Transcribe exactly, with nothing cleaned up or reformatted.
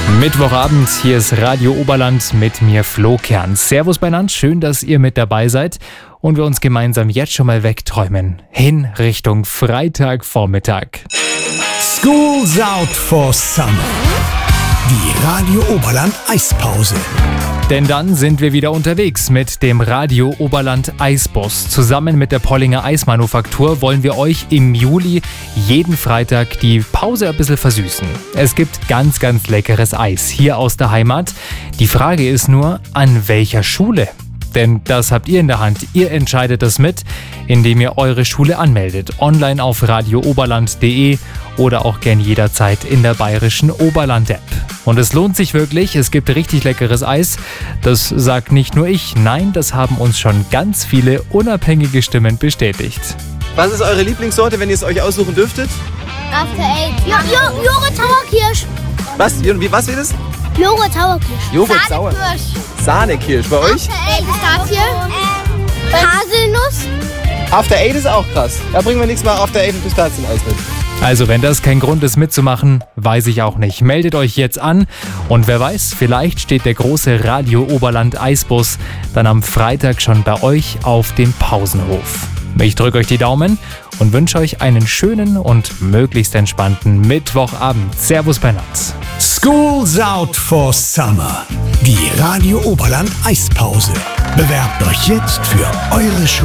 Mittwochabend, hier ist Radio Oberland mit mir Flo Kern. Servus beieinander, schön, dass ihr mit dabei seid und wir uns gemeinsam jetzt schon mal wegträumen. Hin Richtung Freitagvormittag. School's out for summer. Die Radio Oberland Eispause. Denn dann sind wir wieder unterwegs mit dem Radio Oberland Eisbus. Zusammen mit der Pollinger Eismanufaktur wollen wir euch im Juli jeden Freitag die Pause ein bisschen versüßen. Es gibt ganz, ganz leckeres Eis hier aus der Heimat. Die Frage ist nur, an welcher Schule? Denn das habt ihr in der Hand. Ihr entscheidet das mit, indem ihr eure Schule anmeldet. Online auf radio oberland punkt de oder auch gern jederzeit in der bayerischen Oberland-App. Und es lohnt sich wirklich, es gibt richtig leckeres Eis. Das sagt nicht nur ich, nein, das haben uns schon ganz viele unabhängige Stimmen bestätigt. Was ist eure Lieblingssorte, wenn ihr es euch aussuchen dürftet? After Eight. Jo jo Joghurt Sauerkirsch. Was? Wie, was wird es? Joghurt Sauerkirsch. Joghurt Sauer. Sahnekirsch. Bei euch? After Eight Pistazie. Haselnuss. After Eight ist auch krass. Da bringen wir nächstes Mal After Eight und Pistazieneis mit. Also wenn das kein Grund ist mitzumachen, weiß ich auch nicht. Meldet euch jetzt an und wer weiß, vielleicht steht der große Radio Oberland Eisbus dann am Freitag schon bei euch auf dem Pausenhof. Ich drücke euch die Daumen und wünsche euch einen schönen und möglichst entspannten Mittwochabend. Servus Bernhard. School's out for summer. Die Radio Oberland Eispause. Bewerbt euch jetzt für eure Schule.